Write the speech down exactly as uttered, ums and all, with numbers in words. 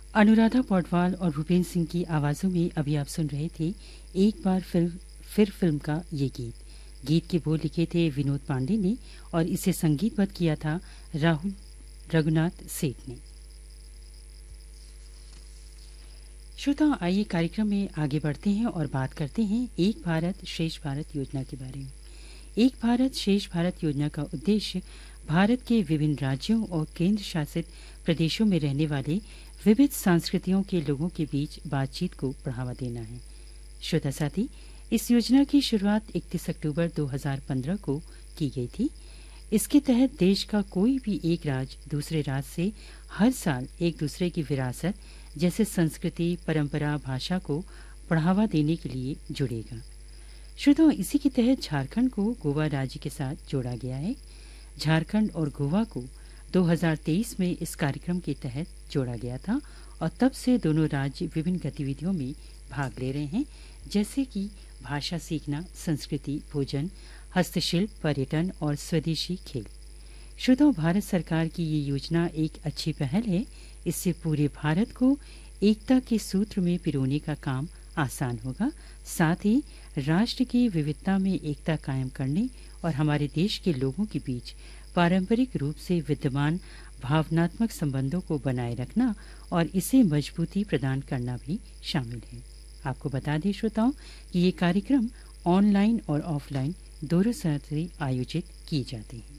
अनुराधा पौडवाल और भूपेंद्र सिंह की आवाज़ों में अभी आप सुन रहे थे एक बार फिर फिर फिल्म का ये गीत। गीत के बोल लिखे थे विनोद पांडे ने और इसे संगीतबद्ध किया था राहुल रघुनाथ सेठ ने। श्रोताओं, आइए कार्यक्रम में आगे बढ़ते हैं और बात करते हैं एक भारत श्रेष्ठ भारत योजना के बारे में। एक भारत श्रेष्ठ भारत योजना का उद्देश्य भारत के विभिन्न राज्यों और केंद्र शासित प्रदेशों में रहने वाले विविध संस्कृतियों के लोगों के बीच बातचीत को बढ़ावा देना है। श्रोता साथी, इस योजना की शुरुआत इकतीस अक्टूबर दो हज़ार पंद्रह को की गई थी। इसके तहत देश का कोई भी एक राज्य दूसरे राज्य से हर साल एक दूसरे की विरासत जैसे संस्कृति, परंपरा, भाषा को बढ़ावा देने के लिए जुड़ेगा। श्रोताओं, इसी के तहत झारखंड को गोवा राज्य के साथ जोड़ा गया है। झारखंड और गोवा को दो हज़ार तेईस में इस कार्यक्रम के तहत जोड़ा गया था और तब से दोनों राज्य विभिन्न गतिविधियों में भाग ले रहे हैं, जैसे कि भाषा सीखना, संस्कृति, भोजन, हस्तशिल्प, पर्यटन और स्वदेशी खेल। श्रोताओं, भारत सरकार की ये योजना एक अच्छी पहल है। इससे पूरे भारत को एकता के सूत्र में पिरोने का काम आसान होगा, साथ ही राष्ट्र की विविधता में एकता कायम करने और हमारे देश के लोगों के बीच पारंपरिक रूप से विद्यमान भावनात्मक संबंधों को बनाए रखना और इसे मजबूती प्रदान करना भी शामिल है। आपको बता दें श्रोताओं कि ये कार्यक्रम ऑनलाइन और ऑफलाइन दोनों तरह से आयोजित किए जाते हैं।